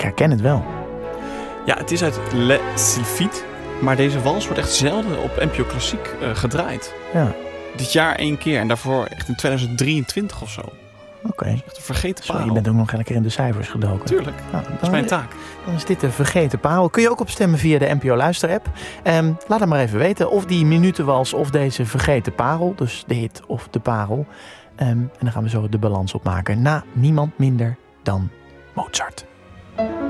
Ik herken het wel. Ja, het is uit Le Sylphide. Maar deze wals wordt echt zelden op NPO Klassiek gedraaid. Ja, Dit jaar 1 keer en daarvoor echt in 2023 of zo. oké. Echt een vergeten Zo, parel. je bent ook nog lekker in de cijfers gedoken. Tuurlijk, Nou, dat is mijn taak. Dan is dit de vergeten parel. Kun je ook op stemmen via de NPO Luister-app. Laat het maar even weten of die minutenwals of deze vergeten parel, dus de hit of de parel. En dan gaan we zo de balans opmaken na niemand minder dan Mozart.